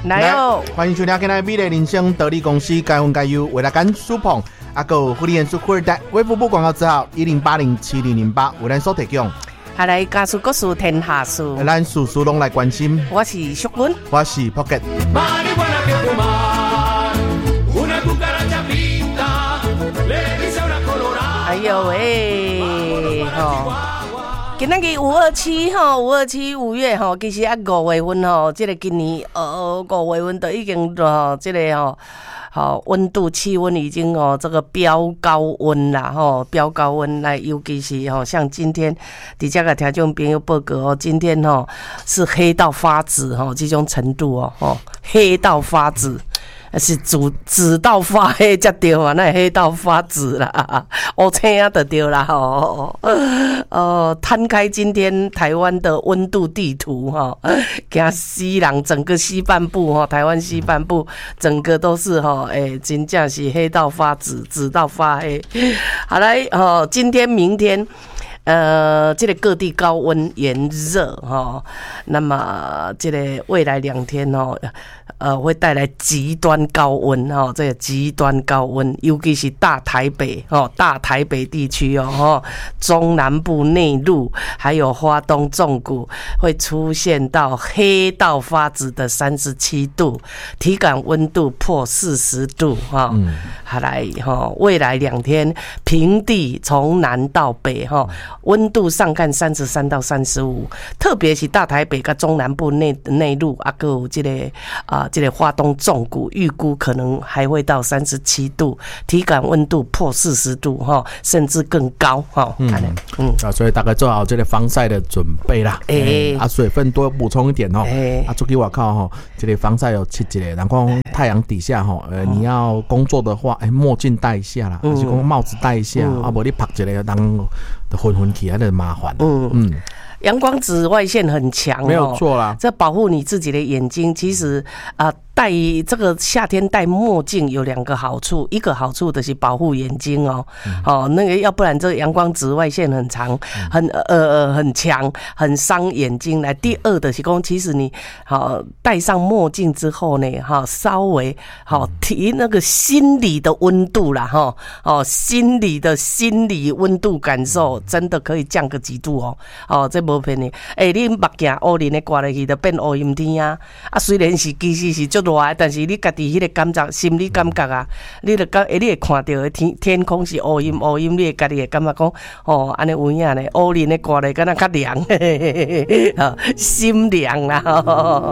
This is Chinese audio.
来哦！ 欢迎收听今天美丽人生得力公司该分该优为了干舒捧阿狗福利人数富二代微服务广告字号10807008为咱所提供。 下来家事国事天下事， 咱事事拢来关心。 我是淑君， 我是 Pocket。 哎呦喂，吼！今仔日527吼，527 5月吼，其实5月份吼，这个今年5月份都已经这个好温度气温已经这个飙高温啦吼，飙高温来，尤其是像今天底下个听众朋友报告今天是黑到发紫这种程度黑到发紫。是紫到发黑才对啊，那黑到发紫啦，乌青啊就对啦摊开今天台湾的温度地图惊西人整个西半部台湾西半部整个都是真正是黑到发紫，紫到发黑。好来今天明天。这个各地高温炎热那么这个未来2天会带来极端高温这个极端高温，尤其是大台北地区中南部内陆还有花东纵谷会出现到黑到发紫的37度，体感温度破40度好来未来2天平地从南到北温度上看33到35，特别是大台北跟中南部内陆还有这个花东纵谷，预估可能还会到37度，体感温度破40度甚至更高所以大概做好这个防晒的准备啦。水分多补充一点出去外口这个防晒有7个，然后太阳底下你要工作的话，墨镜戴一下啦，还是讲帽子戴一下不然你拍一个人的昏起来的麻烦。 阳光紫外线很强没有错啦， 这保护你自己的眼睛。其实戴这个夏天戴墨镜有2个好处，一个好处就是保护眼睛那个要不然这个阳光紫外线很强，很强，很伤眼睛。来，第二的是说，其实你戴上墨镜之后呢稍微提那个心理的温度啦心理温度感受真的可以降个几度这无骗你。你目镜乌林的挂落去就变乌阴天啊！虽然是其实是足热，但是你家己迄个感觉，心理感觉你会看到的天空是乌阴，你会家己会感觉讲安尼有影呢，乌林的挂落敢若较凉，心凉啦